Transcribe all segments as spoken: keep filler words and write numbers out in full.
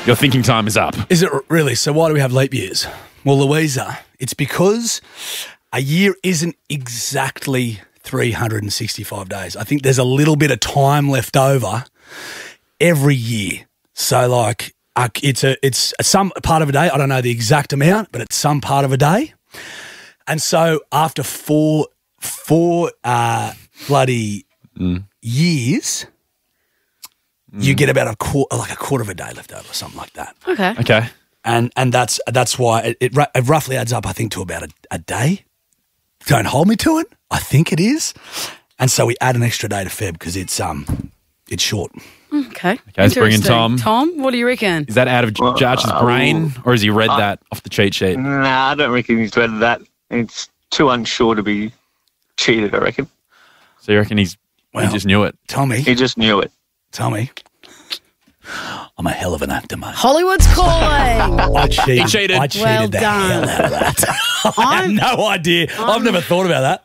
Your thinking time is up. Is it r- really? So why do we have leap years? Well, Louisa, it's because a year isn't exactly three hundred sixty-five days. I think there's a little bit of time left over every year. So like uh, it's a it's some part of a day. I don't know the exact amount, but it's some part of a day. And so after four four uh, bloody Mm. years, you get about a quarter, like a quarter of a day left over, something like that. Okay. Okay. And and that's that's why it, it, ru- it roughly adds up, I think, to about a, a day. Don't hold me to it. I think it is. And so we add an extra day to Feb because it's um it's short. Okay. Okay, let's bring in Interesting. Tom. Tom, what do you reckon? Is that out of J- Jarch's uh, brain, or has he read uh, that off the cheat sheet? Nah, I don't reckon he's read that. It's too unsure to be cheated, I reckon. So you reckon he's Well, he just knew it? Tommy, He just knew it. Tommy, I'm a hell of an actor, mate. Hollywood's calling. I cheated. He cheated. I cheated Well the done. hell out of that. I have I'm- no idea. I've never thought about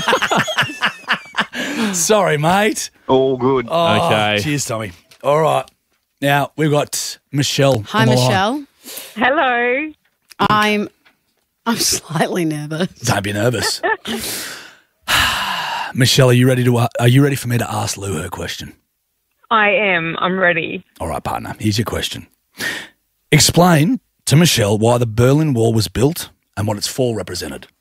that. Sorry, mate. All good. Oh, Okay. Cheers, Tommy. All right. Now, we've got Michelle. Hi, on the line. Michelle. Hello. I'm I'm slightly nervous. Don't be nervous. Michelle, are you ready to? Uh, are you ready for me to ask Lou her question? I am. I'm ready. All right, partner. Here's your question. Explain to Michelle why the Berlin Wall was built and what its fall represented.